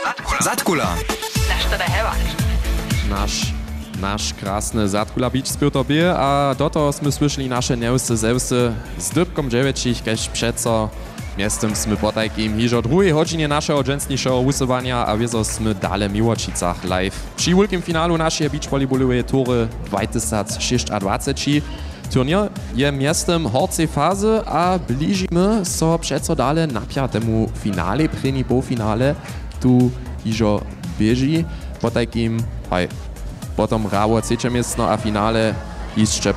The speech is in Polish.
Zatkula. Nasz krasny Zatkula Beach spił tobie, a do toho sme słyšeli naše neusy zewsy z dybkom 9, kež přeco miestem sme po takým hižo druhej hodžinie našeho dženstniejšieho usuwania, a wiezo sme dale Miłočicach live. Przy wielkim finalu naszej beachvolleyballowej tury 2026. Turnier je miestem horcej fazy, a bližíme so přeco dale napiatemu finále, první polfinále, tu hižo bieži po takým, potom hrało trzecie miejsce a finale jeszcze